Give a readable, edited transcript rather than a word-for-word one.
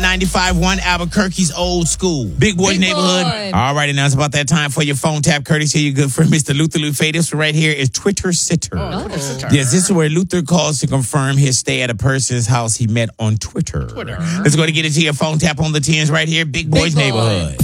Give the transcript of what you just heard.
95.1 Albuquerque's Old School. Big Boy's Big Neighborhood. Boy. All right, and now it's about that time for your phone tap, courtesy of your good friend, Mr. Luther Lufay. This one right here is Twitter Sitter. Yes, this is where Luther calls to confirm his stay at a person's house he met on Twitter. Let's go to get into your phone tap on the 10s right here. Big Boy's Boy. Neighborhood.